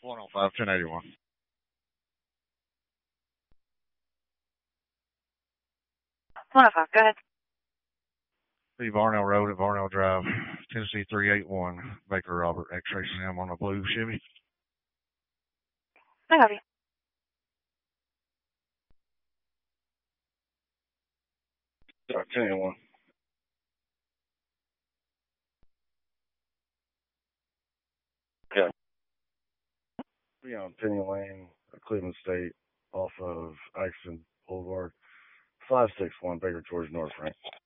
105, 1081. One oh five. Go ahead. The Varnell Road at Varnell Drive, Tennessee 381, Baker Robert, X-ray Sam on a blue Chevy. I have you. Sorry, 1081. Yeah. Be on Penny Lane, Cleveland State, off of Ixon Boulevard, 561 Baker, Georgia, North Frank.